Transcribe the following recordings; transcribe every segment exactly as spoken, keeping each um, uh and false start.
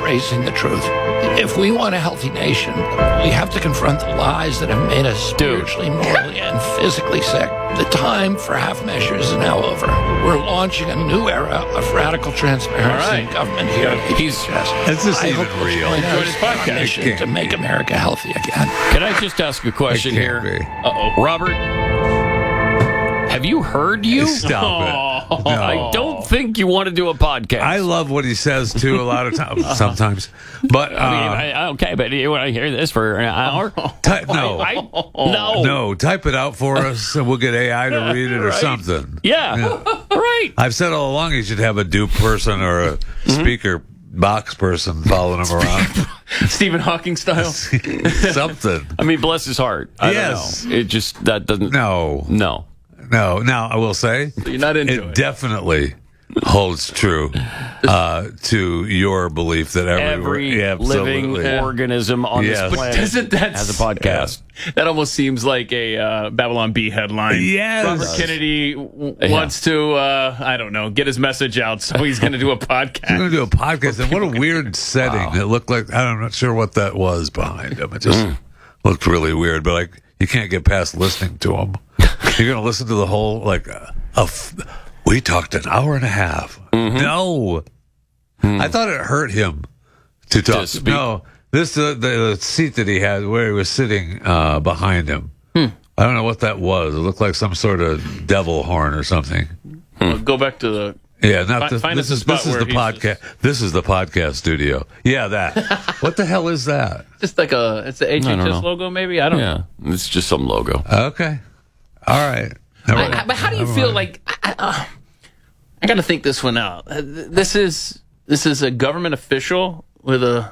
embracing the truth. If we want a healthy nation, we have to confront the lies that have made us spiritually, morally, and physically sick. The time for half measures is now over. We're launching a new era of radical transparency right. in government here. He's, is this I even hope real? Join Enjoy us this in our podcast. mission to make America healthy again. Can I just ask a question It here? can't be. Uh-oh. Robert, have you heard you? Stop it. No. I don't think you want to do a podcast. I love what he says too. A lot of times, sometimes, but uh, I mean, I, okay, but you want to hear this for an hour? ty- no, I, no. no, type it out for us, and we'll get A I to read it or Right. something. Yeah, right. I've said all along he should have a dupe person or a speaker box person following him around. Stephen Hawking style. Something. I mean, bless his heart. I Yes. don't know. It just, that doesn't, No, no. no. Now I will say You're not into it it. definitely holds true uh, to your belief that every, Every yeah, living absolutely. organism on Yes. this But planet doesn't that has a podcast. That almost seems like a uh, Babylon Bee headline. Yes. Robert Kennedy w- wants to, uh, I don't know, get his message out, so he's going to do a We're podcast. going to do a podcast, and what a weird setting. It looked like, I'm not sure what that was behind him. It just looked really weird, but like, you can't get past listening to him. You're going to listen to the whole, like, uh, a f- we talked an hour and a half. No. I thought it hurt him to talk. speak. No. This, uh, the, the seat that he had where he was sitting uh, behind him. I don't know what that was. It looked like some sort of devil horn or something. Well, go back to the. Yeah, not Fi- the, find this us a is spot this is where the he's podcast. This is the podcast studio. Yeah, that. What the hell is that? Just like a, it's the H H I don't S know. logo, maybe? I don't know. Yeah, it's just some logo. Okay, all right. Never I, I, mind. but how do you Never feel mind. like? I, uh, I got to think this one out. Uh, th- This is this is a government official with a.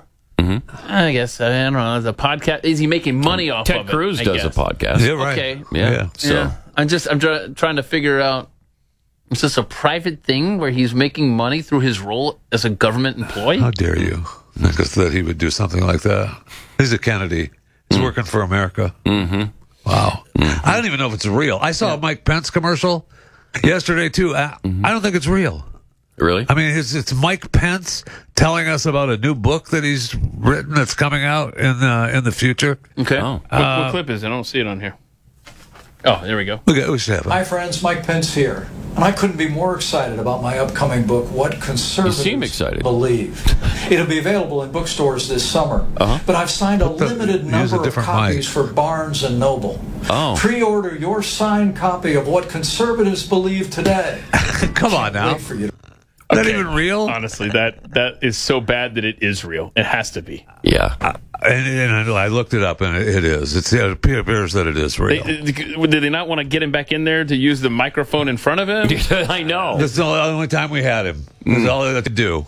I guess I don't know. The podcast is he making money off Ted of it? Cruz I does a guess. podcast. Yeah, right. Okay. Yeah. Yeah. So Yeah. I'm just I'm try, trying to figure out. Is this a private thing where he's making money through his role as a government employee? How dare you? Because that he would do something like that. He's a Kennedy. He's working for America. Mm-hmm. Wow. I don't even know if it's real. I saw a Mike Pence commercial yesterday too. I, I don't think it's real. really, I mean, it's, it's Mike Pence telling us about a new book that he's written that's coming out in the in the future. Okay. Oh. What, what clip is it? I don't see it on here. Oh, there we go. Look at we should have it. Hi friends, Mike Pence here. And I couldn't be more excited about my upcoming book, What Conservatives You seem excited. Believe. It'll be available in bookstores this summer. Uh-huh. But I've signed a the- limited use a number of different copies mic. for Barnes and Noble. Oh. Pre-order your signed copy of What Conservatives Believe today. Come on now. Wait for you to Is that Okay. even real? Honestly, that that is so bad that it is real. It has to be. yeah. And, and I looked it up, and it, it is. It's, it appears that it is They, real. did they not want to get him back in there to use the microphone in front of him? I know. That's the only time we had him. That's all he had to do.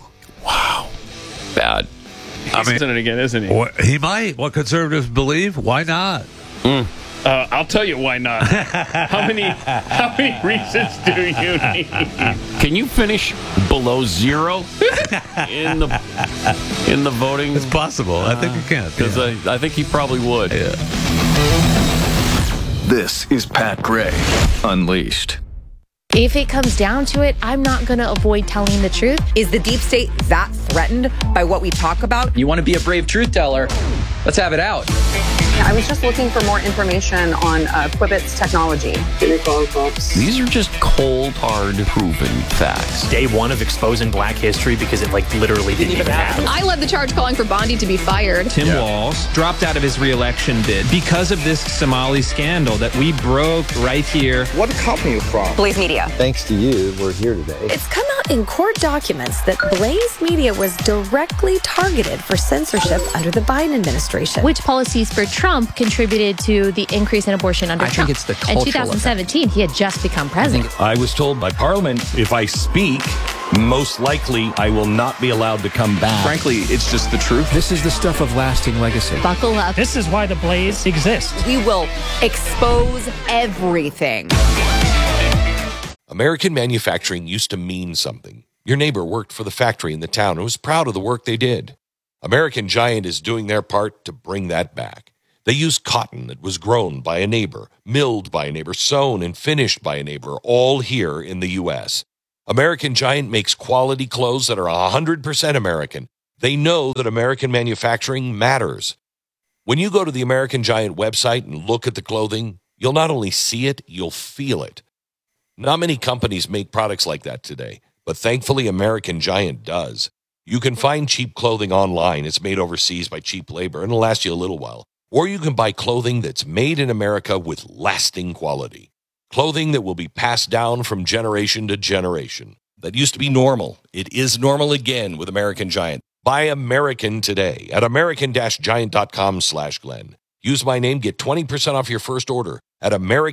Bad. He's I mean, in it again, isn't he? what, he might. What conservatives believe? Why not? Uh, I'll tell you why not. How many how many reasons do you need? Can you finish below zero in the in the voting? It's possible. I think you can. Because Yeah. I, I think he probably would. This is Pat Gray Unleashed. If it comes down to it, I'm not going to avoid telling the truth. Is the deep state that threatened by what we talk about? You want to be a brave truth teller? Let's have it out. I was just looking for more information on uh, Quibbit's technology. These are just cold, hard, proven facts. Day one of exposing black history because it like literally didn't even happen. I led the charge calling for Bondi to be fired. Tim Walz dropped out of his reelection bid because of this Somali scandal that we broke right here. What company are you from? Blaze Media. Thanks to you, we're here today. It's come out in court documents that Blaze Media was directly targeted for censorship under the Biden administration. Which policies for Trump contributed to the increase in abortion under I Trump? think it's the In cultural twenty seventeen, he had just become president. I was told by Parliament if I speak, most likely I will not be allowed to come back. Frankly, it's just the truth. This is the stuff of lasting legacy. Buckle up. This is why the Blaze exists. We will expose everything. American manufacturing used to mean something. Your neighbor worked for the factory in the town and was proud of the work they did. American Giant is doing their part to bring that back. They use cotton that was grown by a neighbor, milled by a neighbor, sewn and finished by a neighbor, all here in the U S. American Giant makes quality clothes that are one hundred percent American. They know that American manufacturing matters. When you go to the American Giant website and look at the clothing, you'll not only see it, you'll feel it. Not many companies make products like that today, but thankfully American Giant does. You can find cheap clothing online. It's made overseas by cheap labor, and it'll last you a little while. Or you can buy clothing that's made in America with lasting quality. Clothing that will be passed down from generation to generation. That used to be normal. It is normal again with American Giant. Buy American today at american-giant.com slash Glenn. Use my name, get twenty percent off your first order at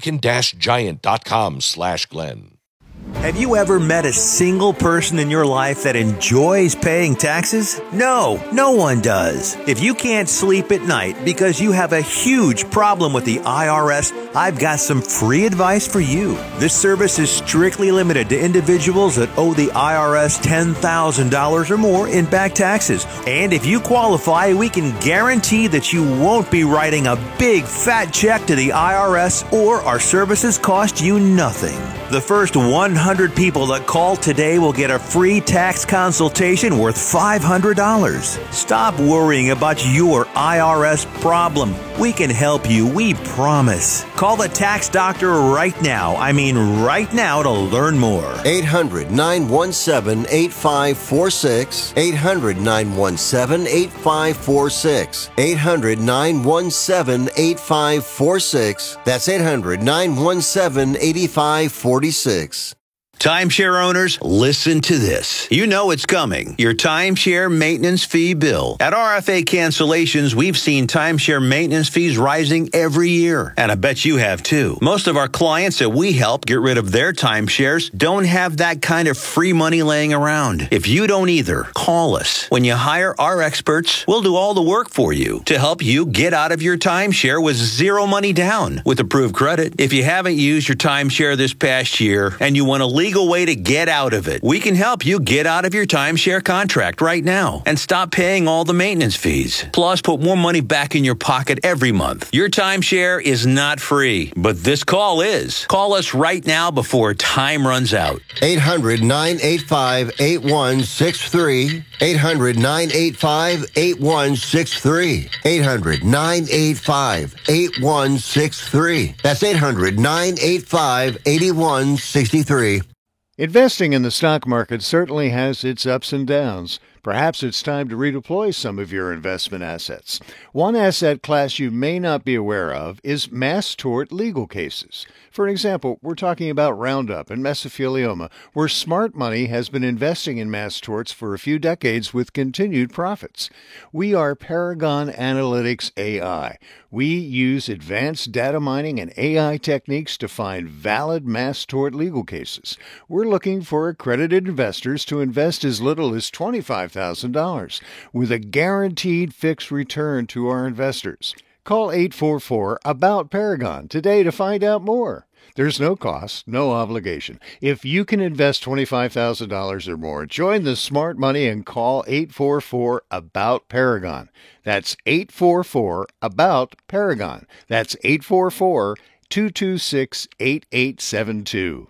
american-giant.com slash Glenn. Have you ever met a single person in your life that enjoys paying taxes? No, no one does. If you can't sleep at night because you have a huge problem with the I R S, I've got some free advice for you. This service is strictly limited to individuals that owe the I R S ten thousand dollars or more in back taxes. And if you qualify, we can guarantee that you won't be writing a big fat check to the I R S, or our services cost you nothing. The first one hundred people that call today will get a free tax consultation worth five hundred dollars. Stop worrying about your I R S problem. We can help you, we promise. Call the tax doctor right now. I mean right now to learn more. eight hundred, nine one seven, eight five four six. eight hundred, nine one seven, eight five four six. eight hundred, nine one seven, eight five four six. That's eight hundred, nine one seven, eight five four six. Timeshare owners, listen to this. You know it's coming. Your timeshare maintenance fee bill. At R F A Cancellations, we've seen timeshare maintenance fees rising every year. And I bet you have too. Most of our clients that we help get rid of their timeshares don't have that kind of free money laying around. If you don't either, call us. When you hire our experts, we'll do all the work for you to help you get out of your timeshare with zero money down with approved credit. If you haven't used your timeshare this past year and you want to leave legal way to get out of it. We can help you get out of your timeshare contract right now and stop paying all the maintenance fees. Plus, put more money back in your pocket every month. Your timeshare is not free, but this call is. Call us right now before time runs out. eight hundred, nine eight five, eight one six three. eight hundred, nine eight five, eight one six three. eight hundred, nine eight five, eight one six three. That's eight hundred, nine eight five, eight one six three. Investing in the stock market certainly has its ups and downs. Perhaps it's time to redeploy some of your investment assets. One asset class you may not be aware of is mass tort legal cases. For example, we're talking about Roundup and mesothelioma, where smart money has been investing in mass torts for a few decades with continued profits. We are Paragon Analytics A I. We use advanced data mining and A I techniques to find valid mass tort legal cases. We're looking for accredited investors to invest as little as twenty-five thousand dollars with a guaranteed fixed return to our investors. Call eight four four, A B O U T, Paragon today to find out more. There's no cost, no obligation. If you can invest twenty-five thousand dollars or more, join the smart money and call eight four four, A B O U T, Paragon. That's eight four four, A B O U T, Paragon. That's eight four four, two two six, eight eight seven two.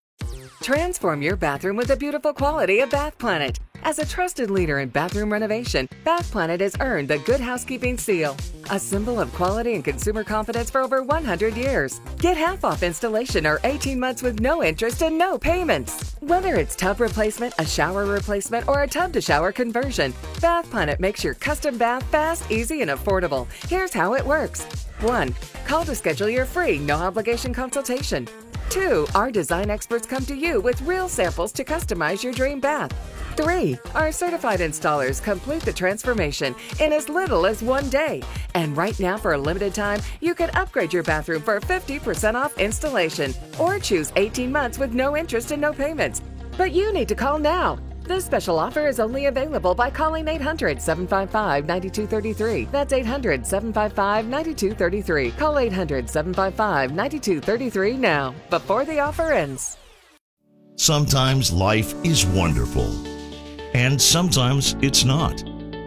Transform your bathroom with the beautiful quality of Bath Planet. As a trusted leader in bathroom renovation, Bath Planet has earned the Good Housekeeping seal, a symbol of quality and consumer confidence for over one hundred years. Get half off installation or eighteen months with no interest and no payments. Whether it's tub replacement, a shower replacement, or a tub-to-shower conversion, Bath Planet makes your custom bath fast, easy, and affordable. Here's how it works. one. Call to schedule your free, no-obligation consultation. two. Our design experts come to you with real samples to customize your dream bath. three. Our certified installers complete the transformation in as little as one day. And right now, for a limited time, you can upgrade your bathroom for fifty percent off installation or choose eighteen months with no interest and no payments. But you need to call now. This special offer is only available by calling eight hundred, seven five five, nine two three three. That's eight hundred, seven five five, nine two three three. Call eight hundred, seven five five, nine two three three now, before the offer ends. Sometimes life is wonderful, and sometimes it's not.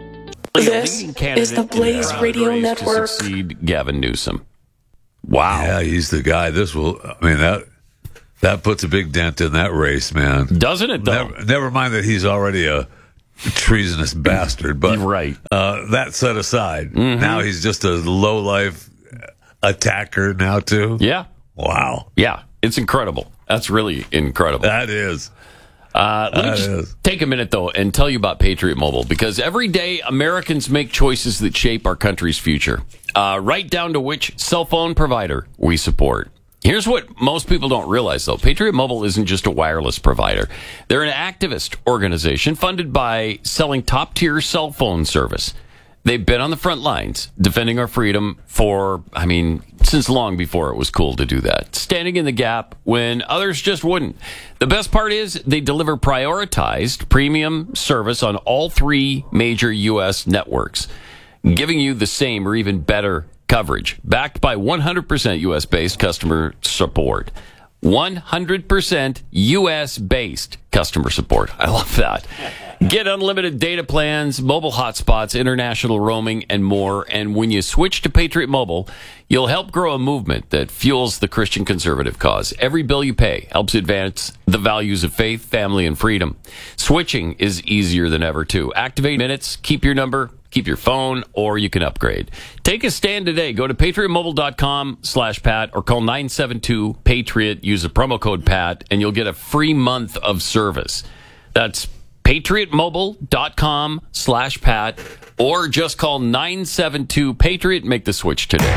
This is the Blaze Radio Network. To succeed Gavin Newsom. Wow. Yeah, he's the guy. This will, I mean, that that puts a big dent in that race, man. Doesn't it, though? Never, never mind that he's already a treasonous bastard. But right. uh, that set aside, Mm-hmm. now he's just a low-life attacker now, too? Yeah. Wow. Yeah. It's incredible. That's really incredible. That is. Uh, let me That just is. take a minute, though, and tell you about Patriot Mobile, because every day Americans make choices that shape our country's future, uh, right down to which cell phone provider we support. Here's what most people don't realize, though. Patriot Mobile isn't just a wireless provider. They're an activist organization funded by selling top-tier cell phone service. They've been on the front lines defending our freedom for, I mean, since long before it was cool to do that. Standing in the gap when others just wouldn't. The best part is they deliver prioritized premium service on all three major U S networks, giving you the same or even better coverage, backed by one hundred percent U S-based customer support. one hundred percent U S-based customer support. I love that. Get unlimited data plans, mobile hotspots, international roaming, and more. And when you switch to Patriot Mobile, you'll help grow a movement that fuels the Christian conservative cause. Every bill you pay helps advance the values of faith, family, and freedom. Switching is easier than ever, too. Activate minutes, keep your number, keep your phone, or you can upgrade. Take a stand today. Go to patriotmobile.com slash Pat or call nine seven two PATRIOT. Use the promo code PAT, and you'll get a free month of service. That's patriotmobile.com slash Pat or just call nine seven two PATRIOT. Make the switch today.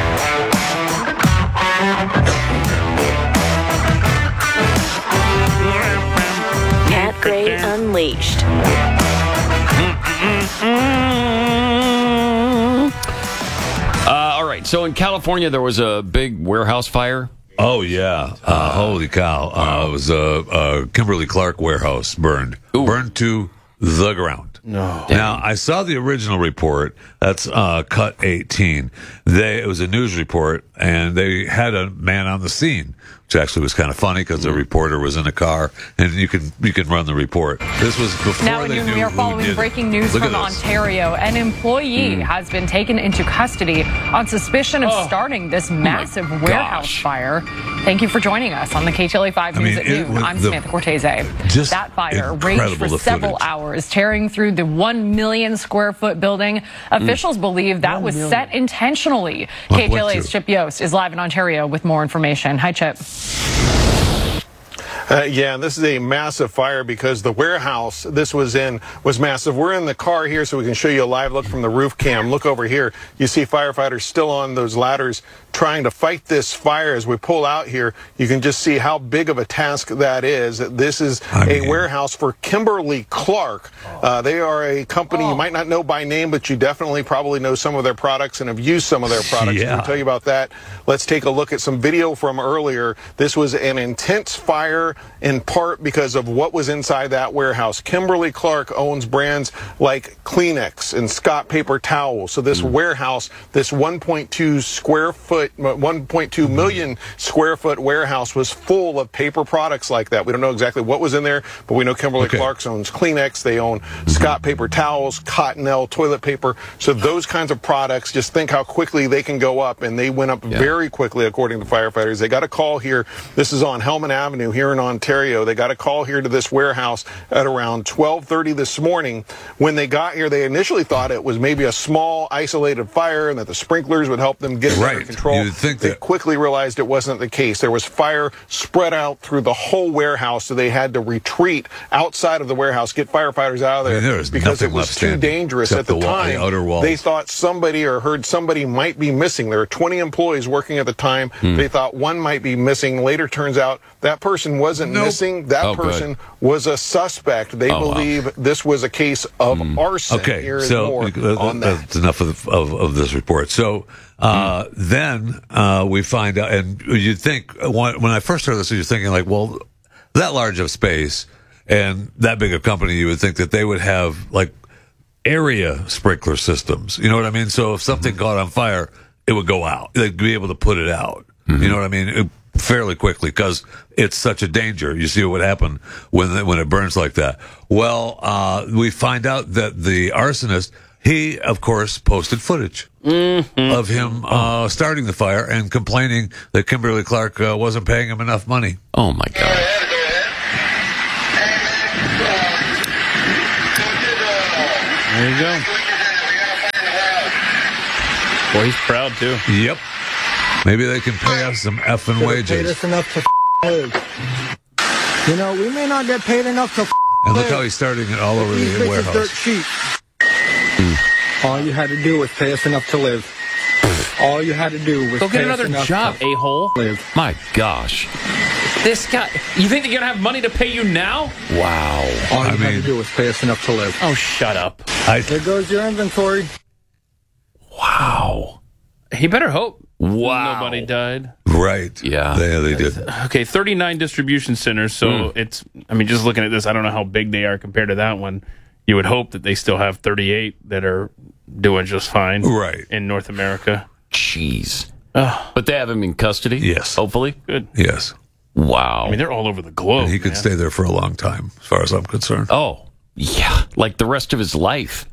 Pat Gray Unleashed. Uh, all right. So in California, there was a big warehouse fire. Oh, yeah. Uh, holy cow. Uh, it was a, a Kimberly Clark warehouse burned. Ooh. Burned to the ground. No. Now, I saw the original report. That's uh, cut eighteen. They, it was a news report, and they had a man on the scene, which actually was kind of funny because the reporter was in a car, and you can you can run the report. This was before now, they knew we are who following did breaking it. news Look from at this. Ontario. An employee Mm. has been taken into custody on suspicion of Oh. starting this massive warehouse gosh. fire. Thank you for joining us on the K T L A five I News mean, at it noon. was I'm the- Samantha Cortese. just That fire raged incredible, for the several footage. hours, tearing through the one million square foot building. Officials believe that was set intentionally. K T L A's Chip Yost is live in Ontario with more information. Hi, Chip. Uh, yeah, this is a massive fire because the warehouse this was in was massive. We're in the car here so we can show you a live look from the roof cam. Look over here. You see firefighters still on those ladders trying to fight this fire. As we pull out here, you can just see how big of a task that is. This is a warehouse for Kimberly Clark. Uh, they are a company you might not know by name, but you definitely probably know some of their products and have used some of their products. Yeah. We'll tell you about that. Let's take a look at some video from earlier. This was an intense fire in part because of what was inside that warehouse. Kimberly Clark owns brands like Kleenex and Scott paper towels. So this warehouse, this one point two square foot, one point two million square foot warehouse was full of paper products like that. We don't know exactly what was in there, but we know Kimberly Okay. Clark owns Kleenex. They own Scott paper towels, Cottonelle toilet paper. So those kinds of products, just think how quickly they can go up. And they went up very quickly, according to firefighters. They got a call here. This is on Hellman Avenue here in Ontario. They got a call here to this warehouse at around twelve thirty this morning. When they got here, they initially thought it was maybe a small, isolated fire and that the sprinklers would help them get it under Right. control. You'd think they that- quickly realized it wasn't the case. There was fire spread out through the whole warehouse, so they had to retreat outside of the warehouse, get firefighters out of there I mean, there was because it nothing was left too standing dangerous except at the, the wall- the time. outer walls. They thought somebody or heard somebody might be missing. There were twenty employees working at the time. They thought one might be missing. Later turns out that person wasn't Nope. missing. That Oh, good. person was a suspect. They Oh, wow. believe this was a case of arson. Okay, Here is so more uh, on that. that's enough of, of, of this report. So uh, then uh, we find out, and you'd think, when, when I first heard this, you're thinking like, well, that large of space and that big a company, you would think that they would have like area sprinkler systems. You know what I mean? So if something caught on fire, it would go out. They'd be able to put it out. You know what I mean? It, fairly quickly because it's such a danger. You see what would happen when when it burns like that. Well, uh, we find out that the arsonist, he of course posted footage of him uh, starting the fire and complaining that Kimberly Clark uh, wasn't paying him enough money. Oh my God. There you go. Boy, he's proud, too. Yep. Maybe they can pay us some effing Paid wages. us enough to live. You know, we may not get paid enough to And look live. how he's starting it all over These the bitches warehouse. dirt cheap. All you had to do was pay us enough to live. All you had to do was Go pay get us another enough job, to a-hole. live. My gosh. This guy, you think they're going to have money to pay you now? Wow. All you I had mean- to do was pay us enough to live. Oh, shut up. I, There goes your inventory. Wow. He better hope Wow. nobody died. right. Yeah. They, they did. Okay, thirty-nine distribution centers. So Mm. it's, I mean, just looking at this, I don't know how big they are compared to that one. You would hope that they still have thirty-eight that are doing just fine. Right. In North America. Jeez. Oh, But they have him in custody? Yes. Hopefully? good. Yes. Wow. I mean, they're all over the globe. And he could man. stay there for a long time, as far as I'm concerned. Oh, yeah. Like the rest of his life.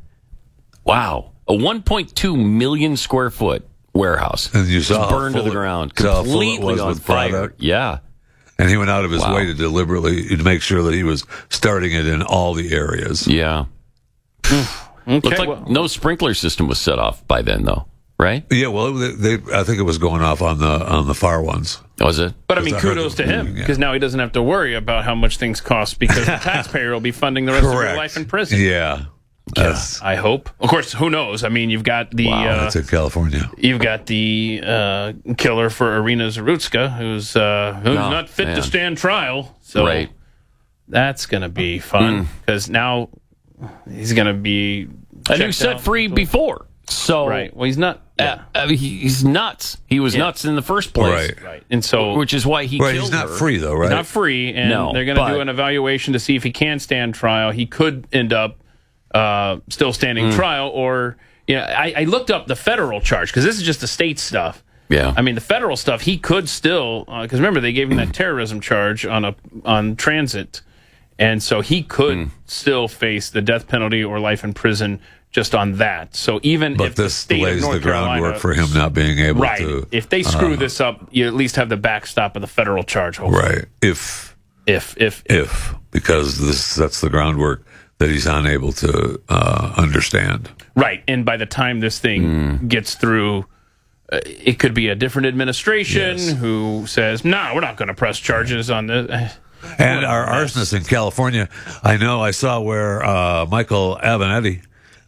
Wow. A one point two million square foot warehouse. And you was saw how burned to full the it- ground. saw how full it Completely was on with fire. product. Yeah. And he went out of his Wow. way to deliberately to make sure that he was starting it in all the areas. Yeah. Okay, Looked like well- no sprinkler system was set off by then, though, right? Yeah, well, they, they I think it was going off on the on the far ones. Was it? But I mean, Because I heard kudos it to was him moving, yeah. because now he doesn't have to worry about how much things cost because the taxpayer will be funding the rest of your life in prison. Yeah. That's, I hope. Of course, who knows? I mean, you've got the wow, uh, that's in California. you've got the uh, killer for Irina Zarutska, who's uh, who's Oh, not fit man. to stand trial. So Right. that's going to be fun because now he's going to be And he was checked set out. free before. So, Right. Well, he's not. Yeah. uh, uh, he- he's nuts. He was Yeah. nuts in the first place. Right. Right. And so Which is why he Right, killed he's not her. free though, right? He's not free, and No, they're going to but- do an evaluation to see if he can stand trial. He could end up uh, still standing Mm. trial, or you know, I, I looked up the federal charge because this is just the state stuff. Yeah. I mean, the federal stuff he could still because remember they gave him that terrorism charge on a on transit, and so he could Mm. still face the death penalty or life in prison just on that. So even But if the this state of lays North the groundwork Carolina, for him not being able right, to. if they screw uh, this up, you at least have the backstop of the federal charge. Hopefully. Right. If If if if because this sets the groundwork that he's unable to uh, understand. right, and by the time this thing gets through, uh, it could be a different administration Yes. who says, "No, we're not going to press charges on this." And our arsonists in California, I know I saw where uh, Michael Avenatti,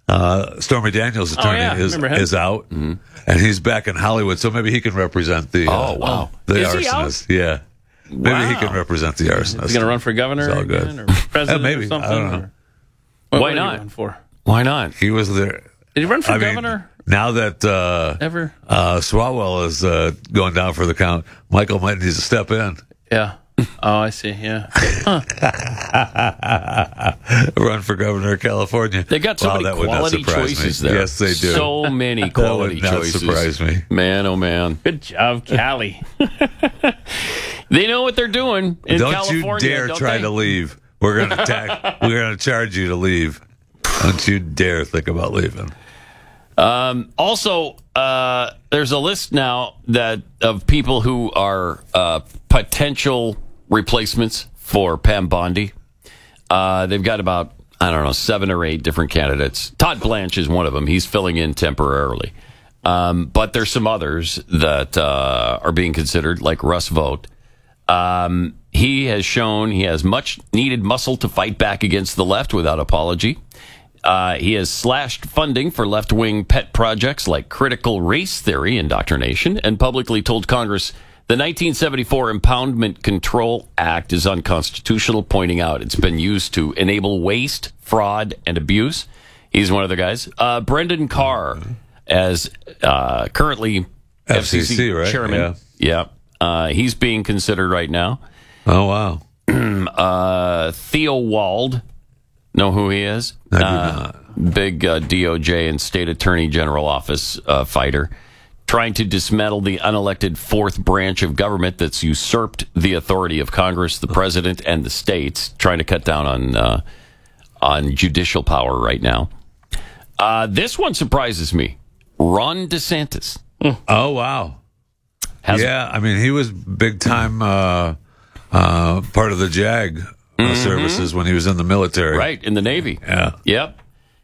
uh, Stormy Daniels' Oh, attorney, yeah, is remember him. is out, and he's back in Hollywood, so maybe he can represent the. Uh, Oh, wow. the Is he out? arsonist. Yeah, maybe he Wow. can represent the arsonist. He's going to run for governor It's all good. again, or president Uh, maybe. or I something. don't know. or- What, Why what did he not? run for? Why not? He was there. Did he run for I mean, governor now that uh, ever? uh, Swalwell is uh, going down for the count, Michael might need to step in. Yeah. Oh, I see. Yeah. Huh. Run for governor of California. They got so Wow, many that would not quality surprise choices me. there. Yes, they do. So many That quality would not choices. surprise me. Man, oh man. Good job, Callie. They know what they're doing in don't California. you dare don't try they? to leave. We're going to tag, we're going to charge you to leave. Don't you dare think about leaving. Um, also, uh, there's a list now that of people who are uh, potential replacements for Pam Bondi. Uh, they've got about, I don't know, seven or eight different candidates. Todd Blanche is one of them. He's filling in temporarily. Um, but there's some others that uh, are being considered, like Russ Vought. Um, he has shown he has much needed muscle to fight back against the left without apology. Uh, he has slashed funding for left-wing pet projects like critical race theory indoctrination and publicly told Congress the nineteen seventy-four Impoundment Control Act is unconstitutional, pointing out it's been used to enable waste, fraud, and abuse. He's one of the guys. Uh, Brendan Carr, as uh, currently F C C, F C C right? chairman. Yeah. Yeah. Uh, he's being considered right now. Oh, wow. uh, Theo Wald. Know who he is? I do uh, big uh, D O J and state attorney general office uh, fighter, trying to dismantle the unelected fourth branch of government that's usurped the authority of Congress, the president, and the states. Trying to cut down on uh, on judicial power right now. Uh, this one surprises me. Ron DeSantis. Oh, wow. Has yeah, I mean, he was big time uh, uh, part of the JAG uh, Mm-hmm. services when he was in the military. Right, in the Navy. Yeah. Yep.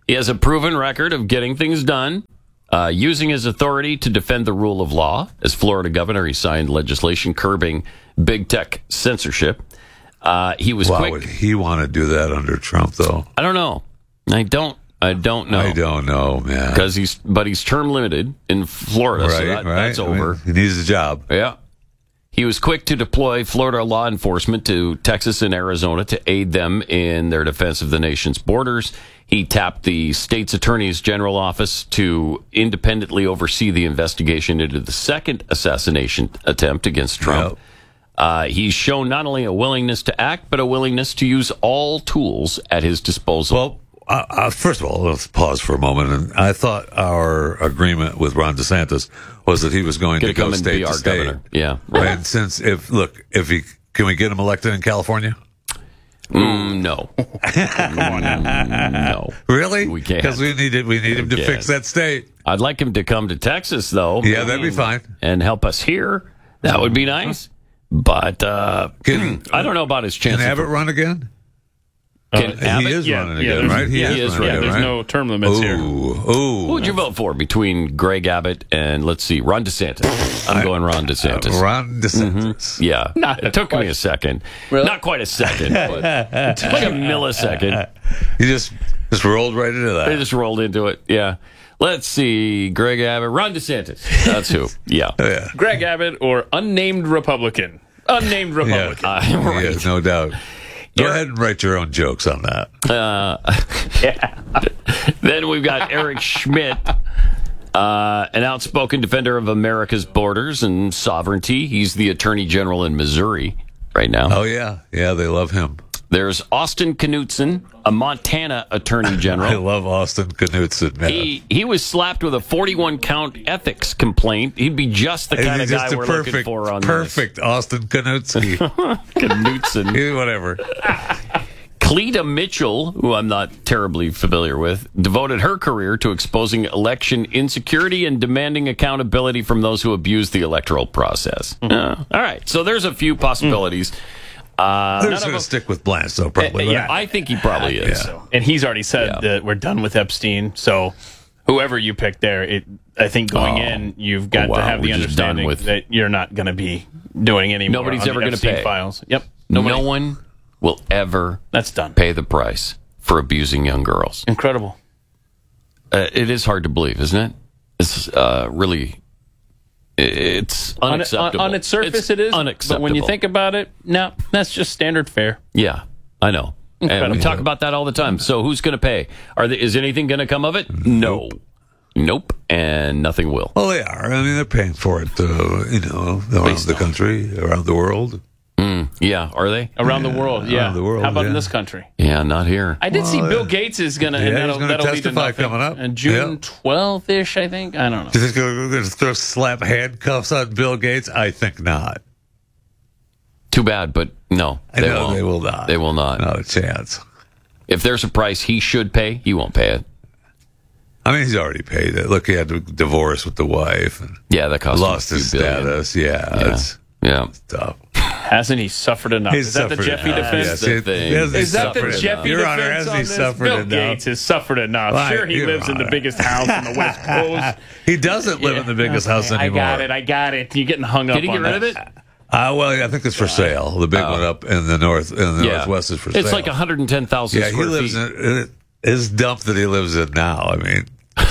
He has a proven record of getting things done, uh, using his authority to defend the rule of law. As Florida governor, he signed legislation curbing big tech censorship. Uh, he was Why quick. would he want to do that under Trump, though? I don't know. I don't. I don't know. I don't know, man. Because he's, but he's term limited in Florida, right, so that, right. that's over. I mean, he needs a job. Yeah. He was quick to deploy Florida law enforcement to Texas and Arizona to aid them in their defense of the nation's borders. He tapped the state's attorney's general office to independently oversee the investigation into the second assassination attempt against Trump. Yep. Uh, he's shown not only a willingness to act, but a willingness to use all tools at his disposal. Well, uh, uh, first of all, let's pause for a moment. And I thought our agreement with Ron DeSantis was that he was going Gonna to go come and state be to our state. governor. Yeah, right. And since if look, if he can we get him elected in California? Mm, no. Come on now. No. Really? We can't. Because we need it. We need him to We fix can't. that state. I'd like him to come to Texas, though. Yeah, that'd be fine. And help us here. That would be nice. But uh, Can, I don't know about his chances. Can Abbott run again? Can Uh, Abbott? he is Yeah, running yeah, again, there's- right? yeah, is he is running running. again, There's right? no term limits ooh, here. Ooh, Who would you vote for between Greg Abbott and, let's see, Ron DeSantis? I'm going Ron DeSantis. Uh, Ron DeSantis. Mm-hmm. Yeah. Not it took me a second. Really? Not quite a second, but it took like a millisecond. You just just rolled right into that. I just rolled into it. Yeah. Let's see. Greg Abbott, Ron DeSantis. That's who. Yeah. yeah. Greg Abbott or unnamed Republican. Unnamed Republican. Uh, right. Yeah, no doubt. Go Eric- ahead and write your own jokes on that. Uh, yeah. Then we've got Eric Schmidt, uh, an outspoken defender of America's borders and sovereignty. He's the Attorney General in Missouri right now. Oh, yeah. Yeah, they love him. There's Austin Knudsen, a Montana Attorney General. I love Austin Knudsen, man. He he was slapped with a forty-one count ethics complaint. He'd be just the And kind of he's guy just a we're perfect, looking for on perfect Austin Knudsen. this. Knudsen. Whatever. Cleta Mitchell, who I'm not terribly familiar with, devoted her career to exposing election insecurity and demanding accountability from those who abuse the electoral process. Mm-hmm. Uh, all right, so there's a few possibilities. Uh, They're none just of going them- to stick with Blanche, though, probably. Uh, yeah. right? I think he probably is. Yeah. And he's already said Yeah. that we're done with Epstein. So whoever you pick there, it, I think going Oh. in, you've got Wow, to have the we're just done understanding with- that you're not going to be doing any more Nobody's on ever the gonna Epstein pay. files. Yep. No Nobody. one will ever That's done. pay the price for abusing young girls. Incredible. Uh, it is hard to believe, isn't it? It's uh, really, it's On, it- on, unacceptable. on its surface, It's it is. unacceptable. But when you think about it, no, that's just standard fare. yeah, I know. And we Incredible. talk about that all the time. So who's going to pay? Are they, is anything going to come of it? No. Nope. And nothing will. Well, they are. I mean, they're paying for it, uh, you know, around the country, around the world. Mm, yeah, are they? Around the world, yeah. around the world, How about in yeah. this country? Yeah, not here. I did see Well, Bill yeah. Gates is going to, Yeah, and he's that'll, gonna that'll lead to testify nothing. coming up. And June Yeah. twelfth-ish, I think. I don't know. Do you think they're going to throw slap handcuffs on Bill Gates? I think not. Too bad, but no. I They know won't. they will not. They will not. Not a chance. If there's a price he should pay, he won't pay it. I mean, he's already paid it. Look, he had to divorce with the wife and Yeah, that cost him lost a his few billion. status. Yeah, Yeah. it's Yeah. tough. Hasn't he suffered enough? He's Is that the suffered Jeffy enough. defense? Yes, the it- thing. yes, he Is that the suffered Jeffy enough. Your Honor, defense has on he this? suffered Bill enough? Gates has suffered enough. Right, Sure, he Your lives in the Honor. biggest house on the West Coast. He doesn't live in the biggest house I anymore. got it. I got it. You're getting hung up Did he on get rid of that. it? Uh, well, I think it's for sale. The big one up in the north, in the Yeah. northwest, is for sale. It's like one hundred ten thousand yeah, he square lives feet. in in his dump that he lives in now. I mean,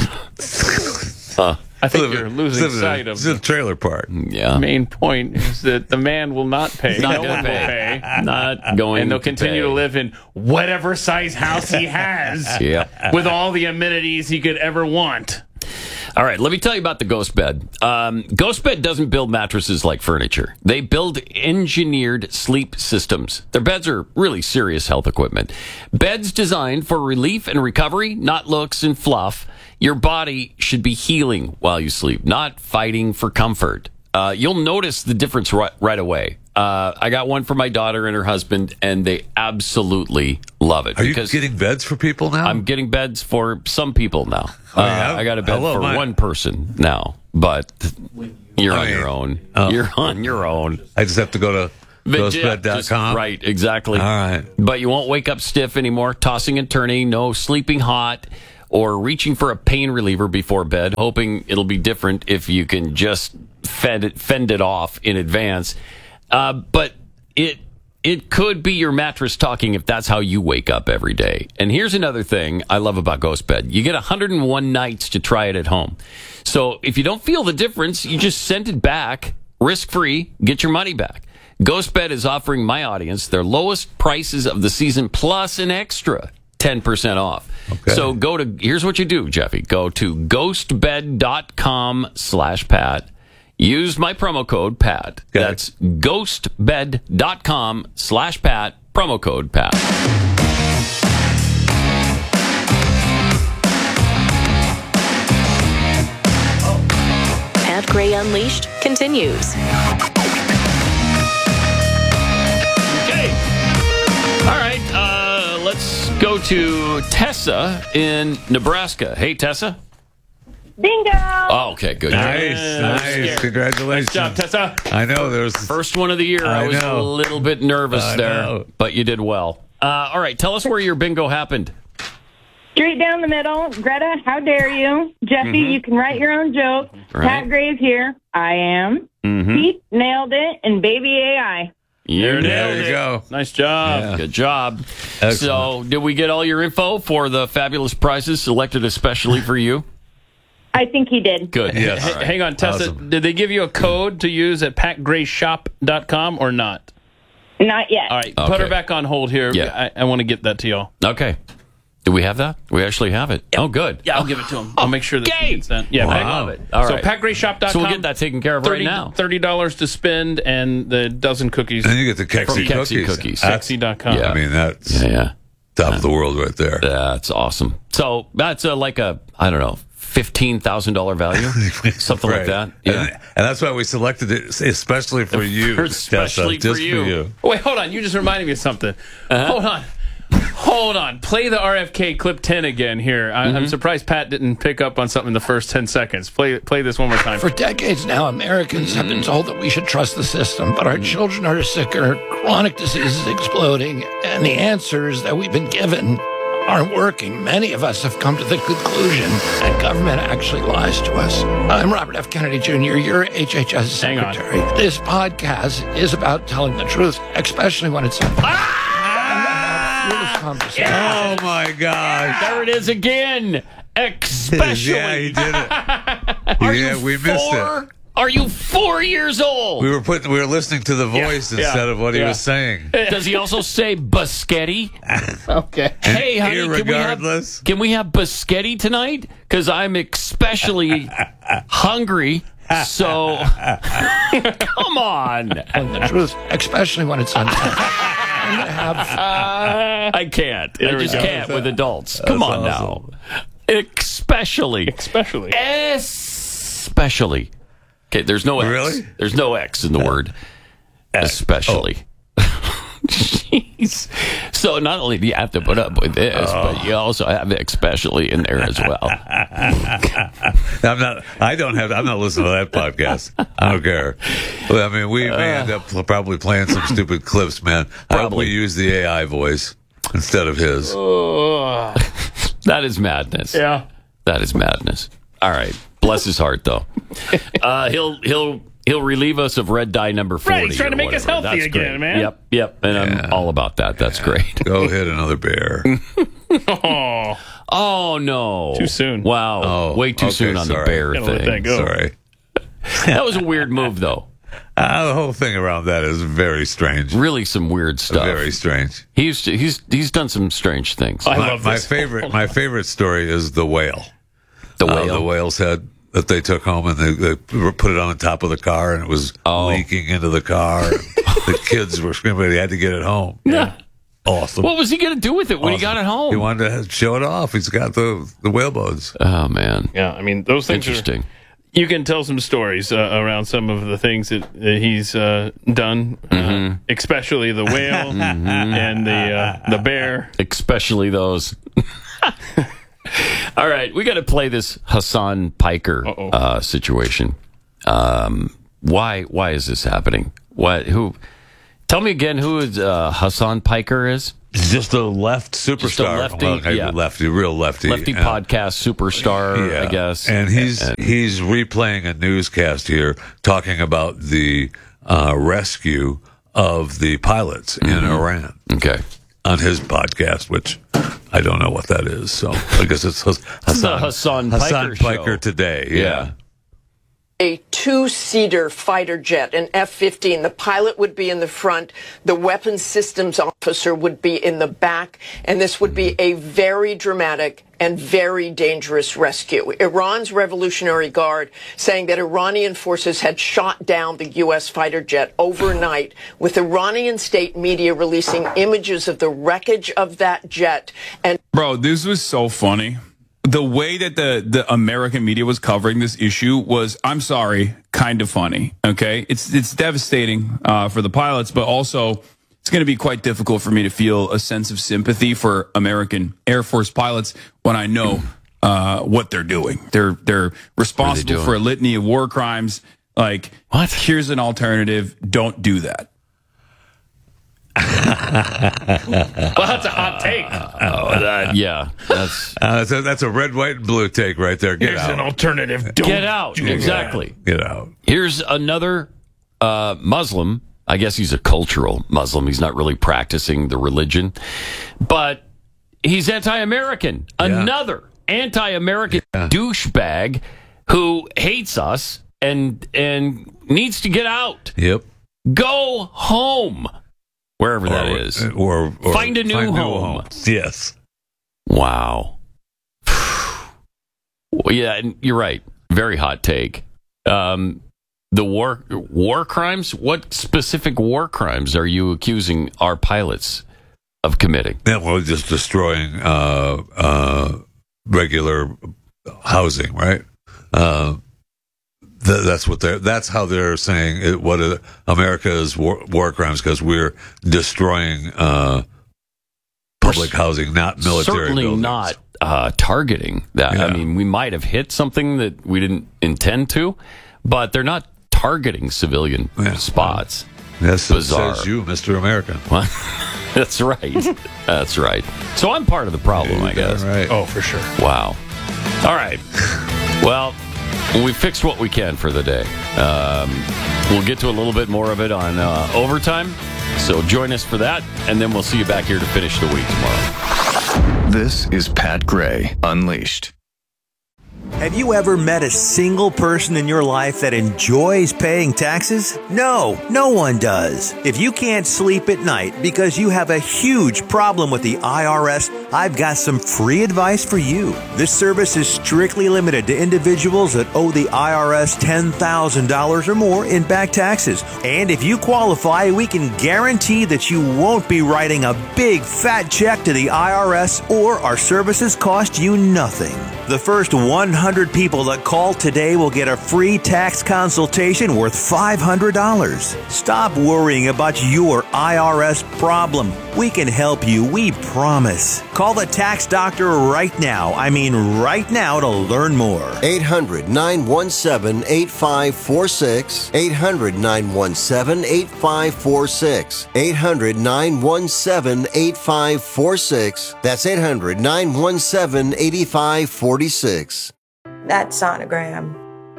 Huh. I think live- you're losing live in a- sight of it's a the trailer park. Yeah. main point is that the man will not pay. He's not no gonna one pay. will pay. Not going And they'll to continue pay. to live in whatever size house he has Yeah. with all the amenities he could ever want. All right, let me tell you about the Ghost Bed. Um, Ghost Bed doesn't build mattresses like furniture. They build engineered sleep systems. Their beds are really serious health equipment. Beds designed for relief and recovery, not looks and fluff. Your body should be healing while you sleep, not fighting for comfort. Uh, you'll notice the difference right, right away. Uh, I got one for my daughter and her husband, and they absolutely love it. Are you because getting beds for people now? I'm getting beds for some people now. Oh, Uh, yeah? I got a bed I love for mine. one person now, but you're I on mean, your own. oh. You're on your own. I just have to go to But ghost yeah, bed dot just- com. Right, exactly. All right. But you won't wake up stiff anymore, tossing and turning, no sleeping hot or reaching for a pain reliever before bed, hoping it'll be different if you can just fend it, fend it off in advance. Uh, but it it could be your mattress talking if that's how you wake up every day. And here's another thing I love about Ghost Bed. You get one hundred one nights to try it at home. So if you don't feel the difference, you just send it back, risk-free, get your money back. GhostBed is offering my audience their lowest prices of the season plus an extra ten percent off. Okay. So go to, here's what you do, Jeffy. Go to ghostbed.com slash Pat. Use my promo code Pat. Okay. That's ghostbed.com slash Pat. Promo code Pat. Pat Gray Unleashed continues. All right, uh, let's go to Tessa in Nebraska. Hey, Tessa. Bingo! Oh, okay, good. Nice, Yeah, nice. Congratulations. Nice job, Tessa. I know there was First one of the year. I, I was know. a little bit nervous I there, know. but you did well. Uh, all right, tell us where your bingo happened. Straight down the middle. Greta, how dare you? Jeffy, Mhm. you can write your own joke. Right. Pat Gray's here. I am. Mhm. Pete nailed it. And baby A I. You There nailed you it. go. Nice job. Yeah. Good job. Excellent. So, did we get all your info for the fabulous prizes selected especially for you? I think he did. Good. Yes. H- Hang on, Tessa. Awesome. Did they give you a code to use at pat gray shop dot com or not? Not yet. All right, put her Okay. back on hold here. Yeah. I, I want to get that to y'all. Okay. Do we have that? We actually have it. Oh, good. Yeah, I'll give it to him. I'll make sure that Okay. he gets that. Yeah, Wow. Pat- I love it. All so right. pat gray shop dot com. So we'll get that taken care of right now. thirty dollars to spend and the dozen cookies. And you get the From Kexi Kexi cookies. Cookies. That's- Kexi dot com. Yeah. I mean, that's Yeah, yeah. top of the world right there. That's awesome. So that's uh, like a, I don't know, fifteen thousand dollars value? Something like Right. that. Yeah. And, and that's why we selected it, especially for you. Especially Tessa, for just you. Wait, hold on. You just reminded me of something. Uh-huh. Hold on. Hold on. Play the R F K clip ten again here. I, Mm-hmm. I'm surprised Pat didn't pick up on something in the first ten seconds. Play play this one more time. For decades now, Americans have been told that we should trust the system, but our children are sicker, chronic diseases exploding, and the answers that we've been given aren't working. Many of us have come to the conclusion that government actually lies to us. I'm Robert F. Kennedy Junior, your H H S Hang on. secretary. This podcast is about telling the truth, especially when it's conversation. Oh my gosh! There it is again. Especially. Yeah, he did it. Are yeah, you we missed four? it. Are you four years old? We were putting, we were listening to the voice Yeah, instead yeah, of what he yeah. was saying. Does he also say biscotti? Okay. Hey, honey, can we have, Irregardless. can we have biscotti tonight? Because I'm especially hungry. So, come on. Telling the truth, especially when it's untense. I'm going to have... Uh, I can't. I There we just go. can't with adults. Come on awesome. now. Especially. Especially. Especially. Okay, there's no X. Really? There's no X in the word. Especially. Jeez. So not only do you have to put up with this, but you also have especially in there as well. I'm not. I don't have. I'm not listening to that podcast. I don't care. Well, I mean, we may end up probably playing some stupid clips, man. I hope we use the A I voice instead of his. That is madness. Yeah. That is madness. All right. Bless his heart, though. Uh, he'll he'll he'll relieve us of red dye number forty. Right, he's trying or to make us whatever. healthy That's again, great. man. Yep, yep. And I'm all about that. That's great. Go hit another bear. Oh, Oh no! Too soon. Wow. Oh, way too okay, soon on sorry. the bear Gotta let thing. that go. Sorry. That was a weird move, though. Uh, the whole thing around that is very strange. Really, some weird stuff. Very strange. He's he's he's done some strange things. I My, love my this. favorite. My favorite story is the whale. The Uh, whale. the whale's head that they took home and they, they put it on the top of the car and it was Oh. leaking into the car. The kids were screaming, but he had to get it home. Yeah. Awesome. What was he going to do with it when he Awesome. got it home? He wanted to show it off. He's got the, the whale bones. Oh man, Yeah, I mean those things interesting. are. You can tell some stories uh, around some of the things that, that he's uh, done, Mm-hmm. uh, especially the whale and the uh, the bear. Especially those. All right, we got to play this Hassan Piker Uh-oh. uh, situation. Um, why? Why is this happening? What? Who? Tell me again who is, uh, Hassan Piker is. He's just a left superstar. Just a lefty, well, yeah. lefty, real lefty. Lefty uh, podcast superstar, yeah. I guess. And he's and, he's replaying a newscast here talking about the uh, rescue of the pilots mm-hmm. in Iran. Okay. On his podcast, which I don't know what that is. So I guess it's Hassan, it's the Hassan Piker, Hassan Piker show. Today. Yeah. yeah. A two-seater fighter jet, an F fifteen. The pilot would be in the front. The weapons systems officer would be in the back. And this would be a very dramatic and very dangerous rescue. Iran's Revolutionary Guard saying that Iranian forces had shot down the U S fighter jet overnight, with Iranian state media releasing images of the wreckage of that jet. And Bro, this was so funny. The way that the, the American media was covering this issue was, I'm sorry, kind of funny. Okay, it's it's devastating uh, for the pilots, but also it's going to be quite difficult for me to feel a sense of sympathy for American Air Force pilots when I know uh, what they're doing. They're they're responsible for a litany of war crimes. Like, what? Here's an alternative. Don't do that. Well, that's a hot take. Oh, that, yeah, that's uh, so that's a red, white, and blue take right there. Get Here's out. an alternative. Don't Get out. do Exactly. Get out. Here's another uh, Muslim. I guess he's a cultural Muslim. He's not really practicing the religion, but he's anti-American. Yeah. Another anti-American yeah. douchebag who hates us and and needs to get out. Yep. Go home. Wherever or, that is. Or, or find a new find home. New home. Yes. Wow. Well, yeah, and you're right. Very hot take. Um, the war war crimes? What specific war crimes are you accusing our pilots of committing? Yeah, well, just destroying uh, uh, regular housing, right? Uh, th- that's what they're. That's how they're saying it, what uh, America's war, war crimes, because we're destroying uh, public we're housing, not military. Certainly buildings. not uh, targeting that. Yeah. I mean, we might have hit something that we didn't intend to, but they're not targeting civilian yeah. spots. Yes, bizarre. Says you, Mister American. Well, that's right. That's right. So I'm part of the problem, yeah, I guess. Right. Oh, for sure. Wow. All right. Well, we fixed what we can for the day. Um, we'll get to a little bit more of it on uh, overtime. So join us for that, and then we'll see you back here to finish the week tomorrow. This is Pat Gray Unleashed. Have you ever met a single person in your life that enjoys paying taxes? No, no one does. If you can't sleep at night because you have a huge problem with the I R S, I've got some free advice for you. This service is strictly limited to individuals that owe the I R S ten thousand dollars or more in back taxes. And if you qualify, we can guarantee that you won't be writing a big fat check to the I R S, or our services cost you nothing. The first one hundred people that call today will get a free tax consultation worth five hundred dollars. Stop worrying about your I R S problem. We can help you, we promise. Call the tax doctor right now. I mean right now to learn more. eight hundred, nine one seven, eight five four six. eight hundred, nine one seven, eight five four six. eight hundred, nine one seven, eight five four six. That's eight hundred, nine one seven, eight five four six. That sonogram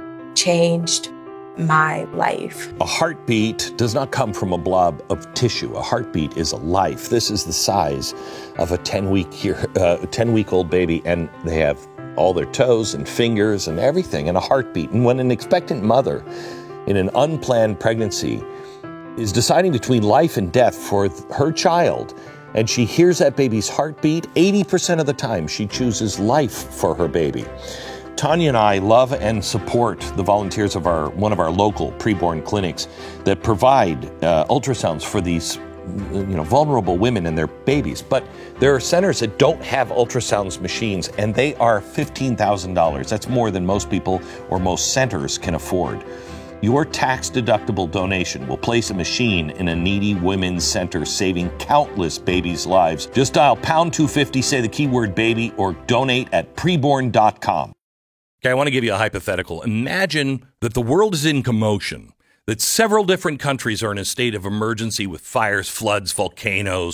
changed my life. A heartbeat does not come from a blob of tissue. A heartbeat is a life. This is the size of a ten-week year, uh, ten-week-old baby, and they have all their toes and fingers and everything, and a heartbeat. And when an expectant mother in an unplanned pregnancy is deciding between life and death for her child, and she hears that baby's heartbeat, eighty percent of the time she chooses life for her baby. Tanya and I love and support the volunteers of our one of our local preborn clinics that provide uh, ultrasounds for these you know, vulnerable women and their babies. But there are centers that don't have ultrasounds machines, and they are fifteen thousand dollars. That's more than most people or most centers can afford. Your tax-deductible donation will place a machine in a needy women's center, saving countless babies' lives. Just dial pound two fifty, say the keyword baby, or donate at preborn dot com. Okay, I want to give you a hypothetical. Imagine that the world is in commotion, that several different countries are in a state of emergency with fires, floods, volcanoes,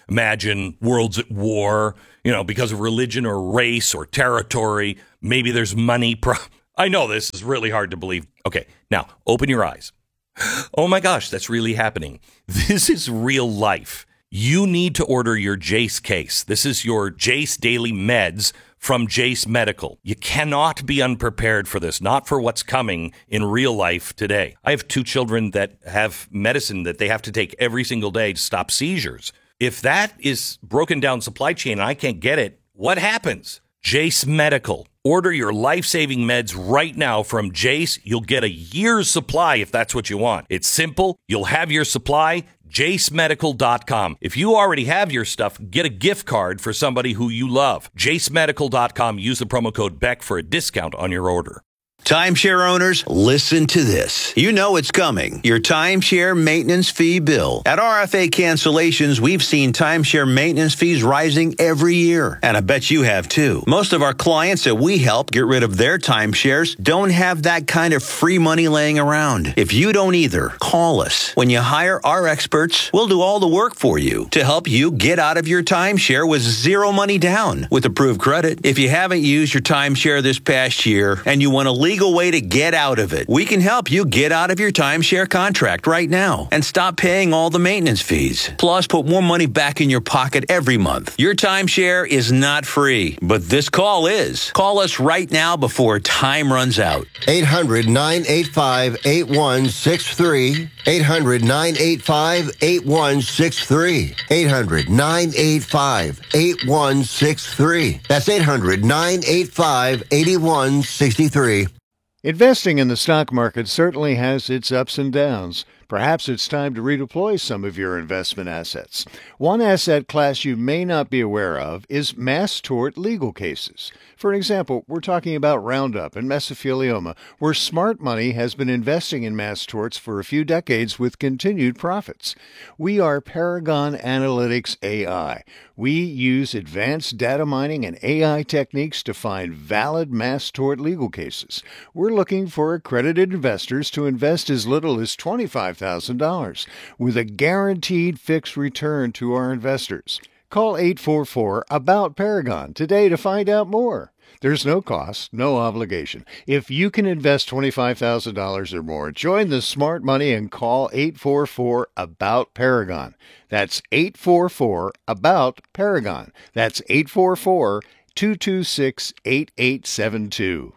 Imagine worlds at war, you know, because of religion or race or territory. Maybe there's money. Pro- I know this is really hard to believe. Okay, now open your eyes. Oh my gosh, that's really happening. This is real life. You need to order your Jace case. This is your Jace Daily Meds from Jace Medical. You cannot be unprepared for this, not for what's coming in real life today. I have two children that have medicine that they have to take every single day to stop seizures. If that is broken down supply chain and I can't get it, what happens? Jace Medical. Order your life-saving meds right now from Jace. You'll get a year's supply if that's what you want. It's simple. You'll have your supply. Jace Medical dot com. If you already have your stuff, get a gift card for somebody who you love. Jace Medical dot com. Use the promo code Beck for a discount on your order. Timeshare owners, listen to this. You know it's coming. Your timeshare maintenance fee bill. At R F A Cancellations, we've seen timeshare maintenance fees rising every year. And I bet you have too. Most of our clients that we help get rid of their timeshares don't have that kind of free money laying around. If you don't either, call us. When you hire our experts, we'll do all the work for you to help you get out of your timeshare with zero money down with approved credit. If you haven't used your timeshare this past year and you want to leave legal way to get out of it. We can help you get out of your timeshare contract right now and stop paying all the maintenance fees. Plus, put more money back in your pocket every month. Your timeshare is not free, but this call is. Call us right now before time runs out. eight hundred, nine eight five, eight one six three. eight hundred, nine eight five, eight one six three. eight hundred, nine eight five, eight one six three. That's eight hundred, nine eight five, eight one six three. Investing in the stock market certainly has its ups and downs. Perhaps it's time to redeploy some of your investment assets. One asset class you may not be aware of is mass tort legal cases. For example, we're talking about Roundup and mesothelioma, where smart money has been investing in mass torts for a few decades with continued profits. We are Paragon Analytics A I. We use advanced data mining and A I techniques to find valid mass tort legal cases. We're looking for accredited investors to invest as little as twenty-five thousand dollars with a guaranteed fixed return to our investors. Call eight four four, A B O U T, Paragon today to find out more. There's no cost, no obligation. If you can invest twenty-five thousand dollars or more, join the smart money and call eight four four, A B O U T, Paragon. That's eight four four, A B O U T, Paragon. That's eight four four, two two six, eight eight seven two.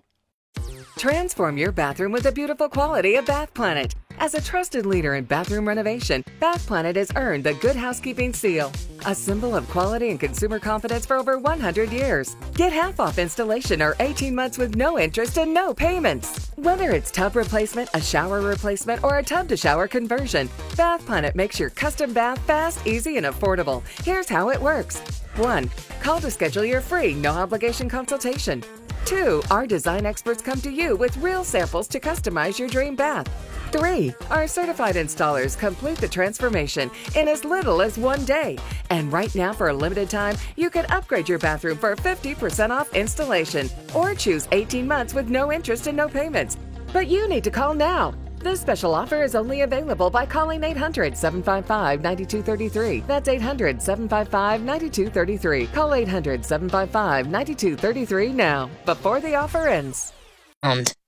Transform your bathroom with the beautiful quality of Bath Planet. As a trusted leader in bathroom renovation, Bath Planet has earned the Good Housekeeping Seal, a symbol of quality and consumer confidence for over one hundred years. Get half off installation or eighteen months with no interest and no payments. Whether it's tub replacement, a shower replacement, or a tub-to-shower conversion, Bath Planet makes your custom bath fast, easy, and affordable. Here's how it works. one. Call to schedule your free, no-obligation consultation. two. Our design experts come to you with real samples to customize your dream bath. three. Our certified installers complete the transformation in as little as one day. And right now, for a limited time, you can upgrade your bathroom for fifty percent off installation or choose eighteen months with no interest and no payments. But you need to call now. This special offer is only available by calling eight hundred, seven five five, nine two three three. That's eight hundred, seven five five, nine two three three. Call eight hundred, seven five five, nine two three three now, before the offer ends. And